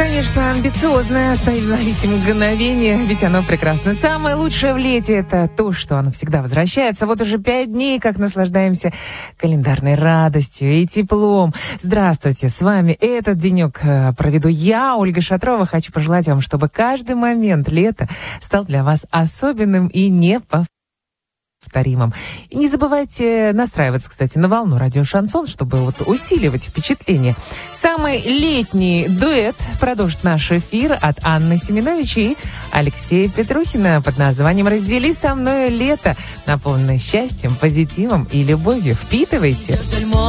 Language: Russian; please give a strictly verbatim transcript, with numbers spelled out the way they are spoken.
конечно, амбициозное остановить мгновение, ведь оно прекрасно. Самое лучшее в лете — это то, что оно всегда возвращается. Вот уже пять дней, как наслаждаемся календарной радостью и теплом. Здравствуйте, с вами этот денек проведу я, Ольга Шатрова. Хочу пожелать вам, чтобы каждый момент лета стал для вас особенным и неповторимым. повторимым. И не забывайте настраиваться, кстати, на волну радио «Шансон», чтобы вот усиливать впечатление. Самый летний дуэт продолжит наш эфир от Анны Семенович и Алексея Петрухина под названием «Раздели со мной лето», наполненное счастьем, позитивом и любовью. Впитывайте!